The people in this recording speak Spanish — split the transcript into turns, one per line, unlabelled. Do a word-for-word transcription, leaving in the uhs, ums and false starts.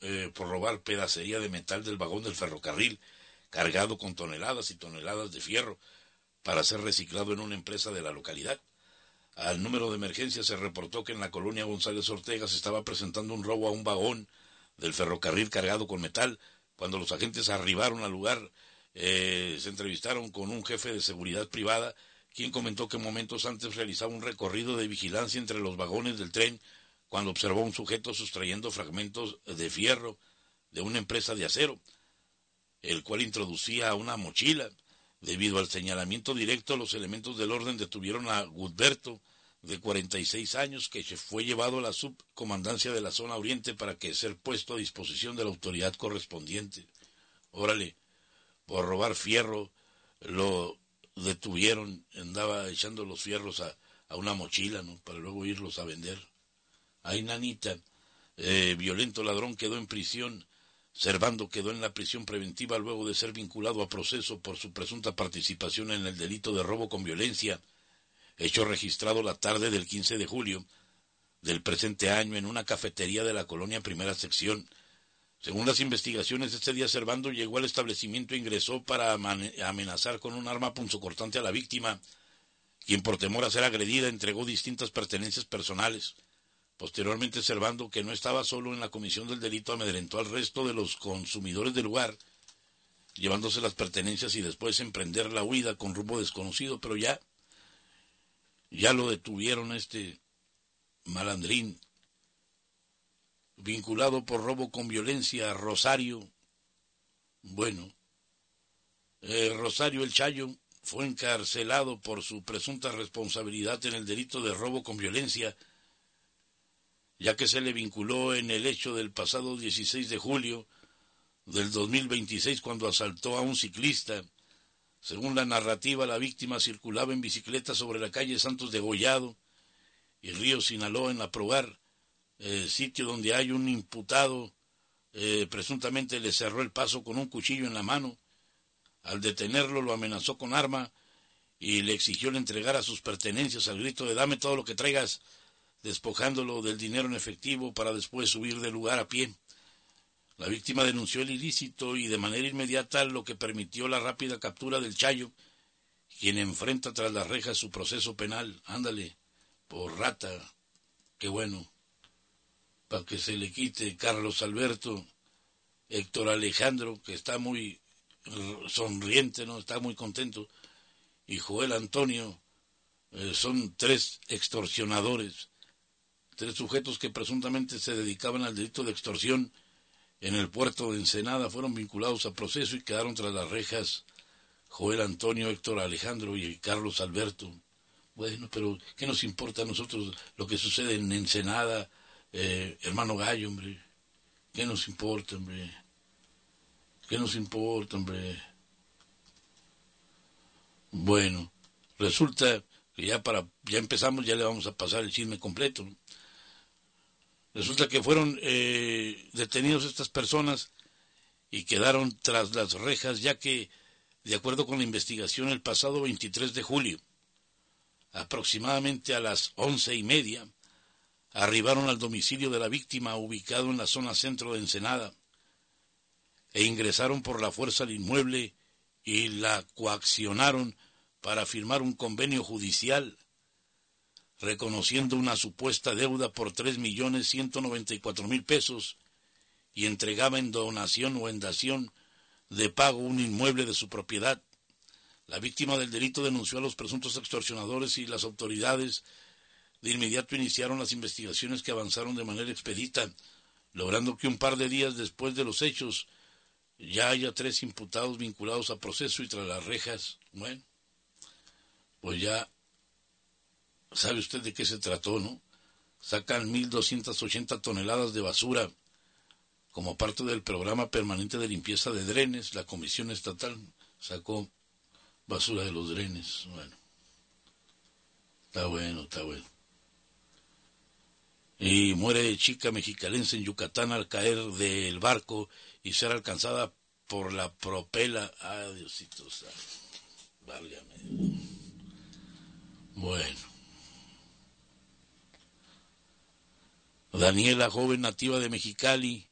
eh, por robar pedacería de metal del vagón del ferrocarril, cargado con toneladas y toneladas de fierro, para ser reciclado en una empresa de la localidad. Al número de emergencia se reportó que en la colonia González Ortega se estaba presentando un robo a un vagón del ferrocarril cargado con metal. Cuando los agentes arribaron al lugar, eh, se entrevistaron con un jefe de seguridad privada, quien comentó que momentos antes realizaba un recorrido de vigilancia entre los vagones del tren cuando observó a un sujeto sustrayendo fragmentos de fierro de una empresa de acero, el cual introducía a una mochila. Debido al señalamiento directo, los elementos del orden detuvieron a Gudberto, de cuarenta y seis años, que fue llevado a la subcomandancia de la zona oriente para que ser puesto a disposición de la autoridad correspondiente. Órale, por robar fierro, lo detuvieron, andaba echando los fierros a, a una mochila, ¿no?, para luego irlos a vender. Ay, nanita, eh, violento ladrón quedó en prisión. Servando quedó en la prisión preventiva luego de ser vinculado a proceso por su presunta participación en el delito de robo con violencia, hecho registrado la tarde del quince de julio del presente año en una cafetería de la colonia Primera Sección. Según las investigaciones, este día Servando llegó al establecimiento e ingresó para amenazar con un arma punzocortante a la víctima, quien por temor a ser agredida entregó distintas pertenencias personales. Posteriormente, Servando, que no estaba solo en la comisión del delito, amedrentó al resto de los consumidores del lugar, llevándose las pertenencias y después emprender la huida con rumbo desconocido, pero ya, ya lo detuvieron a este malandrín, vinculado por robo con violencia a Rosario. Bueno, eh, Rosario el Chayo fue encarcelado por su presunta responsabilidad en el delito de robo con violencia, ya que se le vinculó en el hecho del pasado dieciséis de julio del dos mil veintiséis cuando asaltó a un ciclista. Según la narrativa, la víctima circulaba en bicicleta sobre la calle Santos de Gollado y Río Sinaloa en La Progar, eh, sitio donde hay un imputado. Eh, presuntamente le cerró el paso con un cuchillo en la mano. Al detenerlo lo amenazó con arma y le exigió le entregara sus pertenencias al grito de «dame todo lo que traigas», despojándolo del dinero en efectivo para después huir del lugar a pie. La víctima denunció el ilícito y de manera inmediata, lo que permitió la rápida captura del Chayo, quien enfrenta tras las rejas su proceso penal. Ándale, por rata, qué bueno, para que se le quite. Carlos Alberto, Héctor Alejandro, que está muy sonriente, ¿no?, está muy contento, y Joel Antonio, eh, son tres extorsionadores. Tres sujetos que presuntamente se dedicaban al delito de extorsión en el puerto de Ensenada fueron vinculados a proceso y quedaron tras las rejas Joel Antonio, Héctor Alejandro y Carlos Alberto. Bueno, pero ¿qué nos importa a nosotros lo que sucede en Ensenada, eh, hermano Gallo, hombre? ¿Qué nos importa, hombre? ¿Qué nos importa, hombre? Bueno, resulta que ya para ya empezamos, ya le vamos a pasar el chisme completo, ¿no? Resulta que fueron eh, detenidos estas personas y quedaron tras las rejas, ya que, de acuerdo con la investigación, el pasado veintitrés de julio, aproximadamente a las once y media, arribaron al domicilio de la víctima, ubicado en la zona centro de Ensenada, e ingresaron por la fuerza al inmueble y la coaccionaron para firmar un convenio judicial reconociendo una supuesta deuda por tres millones ciento noventa y cuatro mil pesos y entregaba en donación o en dación de pago un inmueble de su propiedad. La víctima del delito denunció a los presuntos extorsionadores y las autoridades de inmediato iniciaron las investigaciones que avanzaron de manera expedita, logrando que un par de días después de los hechos ya haya tres imputados vinculados a proceso y tras las rejas. Bueno, pues ya sabe usted de qué se trató, ¿no? Sacan mil doscientas ochenta toneladas de basura como parte del programa permanente de limpieza de drenes. La Comisión Estatal sacó basura de los drenes. Bueno, está bueno, está bueno. Y muere chica mexicalense en Yucatán al caer del barco y ser alcanzada por la propela. Ay, Diosito santo, válgame. Bueno. Daniela, joven nativa de Mexicali,